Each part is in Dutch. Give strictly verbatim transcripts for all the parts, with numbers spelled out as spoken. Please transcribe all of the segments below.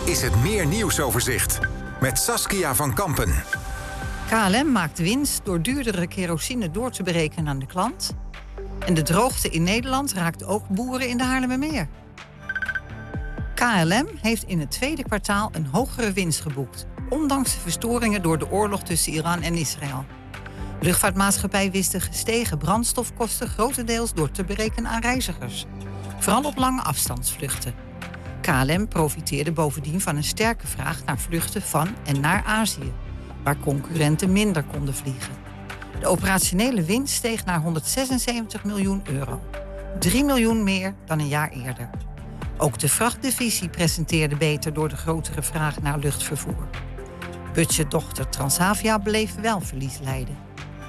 is het Meer Nieuwsoverzicht met Saskia van Kampen. K L M maakt winst door duurdere kerosine door te berekenen aan de klant. En de droogte in Nederland raakt ook boeren in de Haarlemmermeer. K L M heeft in het tweede kwartaal een hogere winst geboekt, ondanks de verstoringen door de oorlog tussen Iran en Israël. De luchtvaartmaatschappij wist de gestegen brandstofkosten grotendeels door te berekenen aan reizigers. Vooral op lange afstandsvluchten. K L M profiteerde bovendien van een sterke vraag naar vluchten van en naar Azië, waar concurrenten minder konden vliegen. De operationele winst steeg naar honderdzesenzeventig miljoen euro. drie miljoen meer dan een jaar eerder. Ook de vrachtdivisie presenteerde beter door de grotere vraag naar luchtvervoer. Budgetdochter Transavia bleef wel verlies lijden.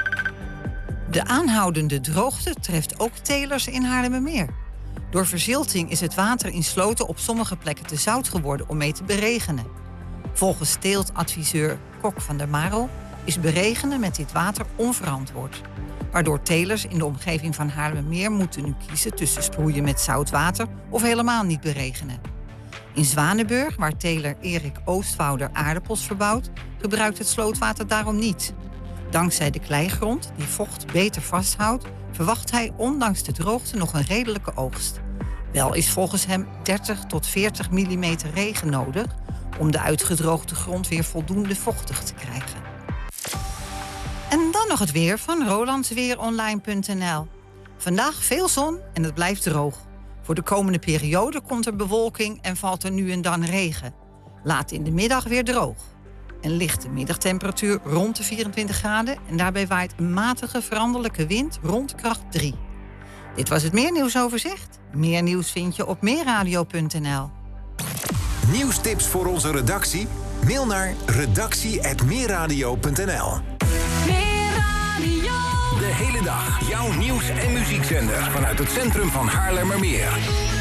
De aanhoudende droogte treft ook telers in Haarlemmermeer. Door verzilting is het water in sloten op sommige plekken te zout geworden om mee te beregenen. Volgens teeltadviseur Kok van der Marel is beregenen met dit water onverantwoord. Waardoor telers in de omgeving van Haarlemmermeer moeten nu kiezen tussen sproeien met zout water of helemaal niet beregenen. In Zwanenburg, waar teler Erik Oostwouder aardappels verbouwt, gebruikt het slootwater daarom niet. Dankzij de kleigrond, die vocht beter vasthoudt, verwacht hij ondanks de droogte nog een redelijke oogst. Wel is volgens hem dertig tot veertig millimeter regen nodig om de uitgedroogde grond weer voldoende vochtig te krijgen. En dan nog het weer van rolandsweeronline punt n l. Vandaag veel zon en het blijft droog. Voor de komende periode komt er bewolking en valt er nu en dan regen. Laat in de middag weer droog. Een lichte middagtemperatuur rond de vierentwintig graden... en daarbij waait een matige veranderlijke wind rond kracht drie. Dit was het Meer Nieuwsoverzicht. Meer nieuws vind je op meerradio punt n l. Nieuwstips voor onze redactie? Mail naar redactie apenstaartje meerradio punt n l. De hele dag jouw nieuws- en muziekzender vanuit het centrum van Haarlemmermeer.